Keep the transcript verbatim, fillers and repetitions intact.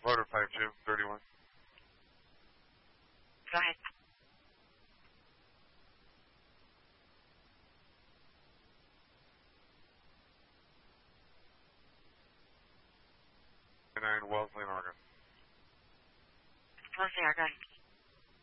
Motor five two, thirty-one. Go ahead. nine Wellesley, Oregon. Wellesley, Oregon.